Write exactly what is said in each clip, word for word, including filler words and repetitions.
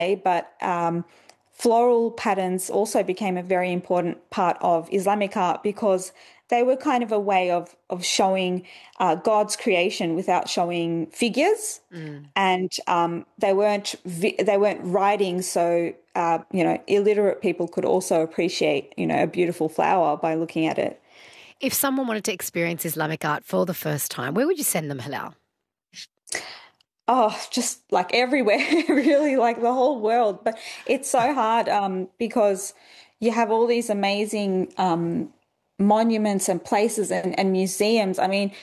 but um, floral patterns also became a very important part of Islamic art because they were kind of a way of of showing uh, God's creation without showing figures, Mm. and um, they weren't vi- they weren't writing, so uh, you know illiterate people could also appreciate you know a beautiful flower by looking at it. If someone wanted to experience Islamic art for the first time, where would you send them, Halal? Oh, just like everywhere, really, like the whole world. But it's so hard um, because you have all these amazing um, monuments and places and, and museums. I mean,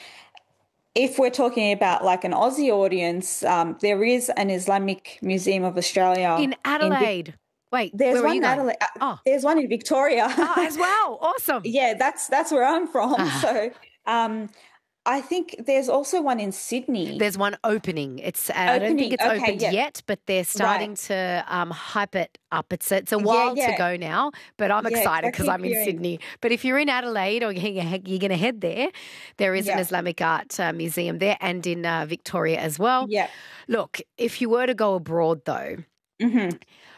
if we're talking about like an Aussie audience, um, there is an Islamic Museum of Australia In in Vic- Adelaide. Wait, there's where are one you in going? Adelaide, uh, Oh, there's one in Victoria. oh, as well. Awesome. Yeah, that's that's where I'm from. Ah. So um, I think there's also one in Sydney There's one opening. It's uh, I don't think opening. it's Okay, opened yeah, yet, but they're starting right. to um, hype it up. It's it's a Yeah, while to yeah, go now, but I'm yeah. excited I because keep I'm in hearing. Sydney. But if you're in Adelaide or you're going to head there, there is an Yeah, Islamic art uh, museum there and in uh, Victoria as well. yeah. Look, if you were to go abroad though, Hmm.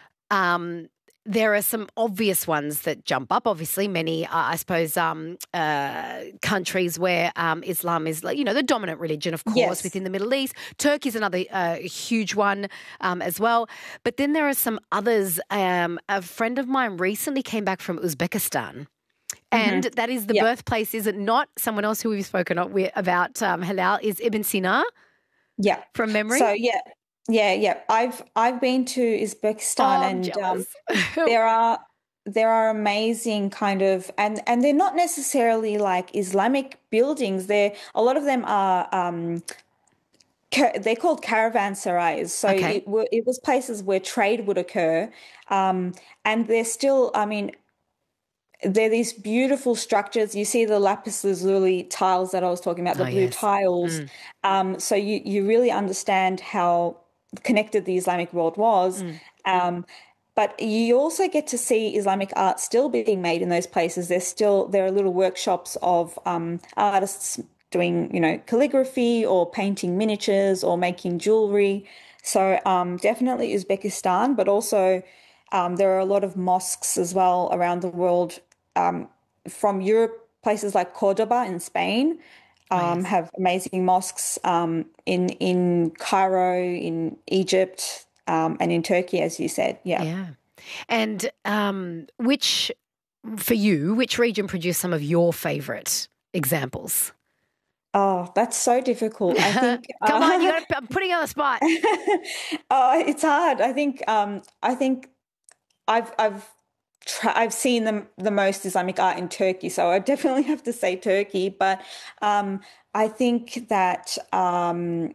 um, there are some obvious ones that jump up. Obviously, many, uh, I suppose, um, uh, countries where um, Islam is, like, you know, the dominant religion, of course, Yes. within the Middle East. Turkey's another uh, huge one um, as well. But then there are some others. Um, a friend of mine recently came back from Uzbekistan. Hmm. And that is the Yeah, birthplace, is it not? Someone else who we've spoken about, um, Halal, is Ibn Sina yeah. from So memory. yeah, yeah, yeah. I've I've been to Oh, Uzbekistan, I'm and um, jealous. there are there are amazing kind of and and they're not necessarily like Islamic buildings. They're a lot of them are um, ca- they're called caravanserais. So Okay. it wa- it was places where trade would occur, um, and they're still. I mean, they're these beautiful structures. You see the lapis lazuli tiles that I was talking about, the Oh, blue yes. tiles. Mm, Um, so you you really understand how connected the Islamic world was. mm. Um, but you also get to see Islamic art still being made in those places. There's still there are little workshops of um, artists doing, you know, calligraphy or painting miniatures or making jewelry. So um, definitely Uzbekistan, but also um, there are a lot of mosques as well around the world um, from Europe, places like Cordoba in Spain Oh, um, yes. have amazing mosques um, in in Cairo, in Egypt, um, and in Turkey, as you said. Yeah. Yeah. And um, which, for you, which region produced some of your favourite examples? Oh, that's so difficult. I think Come on, you uh, got to. I'm putting you on the spot. oh, it's hard. I think um, I think I've I've tr- I've seen the the most Islamic art in Turkey, so I definitely have to say Turkey. But um, I think that um,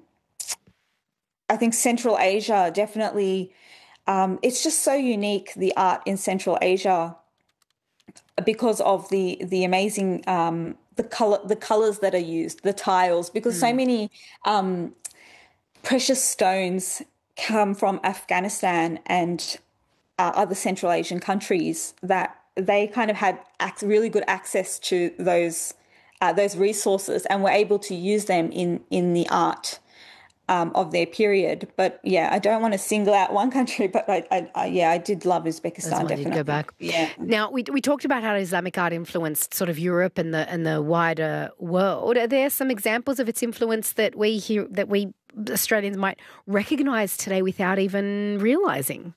I think Central Asia definitely. Um, it's just so unique, the art in Central Asia, because of the the amazing um, the color the colors that are used, the tiles, because so Mm. many um, precious stones come from Afghanistan and uh, other Central Asian countries that they kind of had ac- really good access to those uh, those resources and were able to use them in in the art um, of their period. But yeah, I don't want to single out one country, but I, I, I yeah, I did love That's Uzbekistan why I did go definitely. back. Yeah. Now we we talked about how Islamic art influenced sort of Europe and the and the wider world. Are there some examples of its influence that we here that we Australians might recognise today without even realising?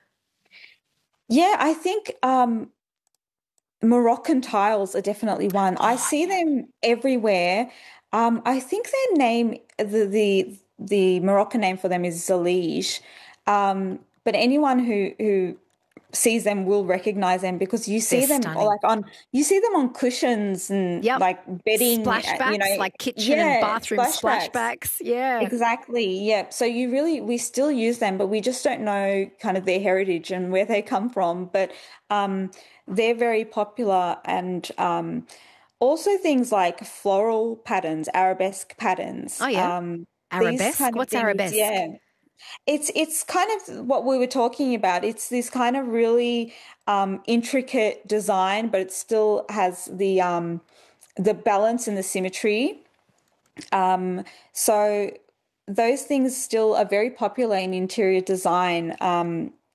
Yeah, I think um, Moroccan tiles are definitely one. I Oh, see yeah. them everywhere. Um, I think their name, the the the Moroccan name for them is Zalige. Um, but anyone who who sees them will recognize them because you They're see them stunning. like on you see them on cushions and Yep. like bedding, uh, you Splashbacks, know, like kitchen and yeah, bathroom splashbacks. splashbacks. Yeah. Exactly. Yeah. So you really, we still use them, but we just don't know kind of their heritage and where they come from. But um, they're very popular. And um, also things like floral patterns, arabesque patterns, Oh, yeah. um, these Arabesque? kind of What's things. arabesque? Yeah. It's it's kind of what we were talking about. It's this kind of really um, intricate design, but it still has the um, the balance and the symmetry. Um, so those things still are very popular in interior design. Um,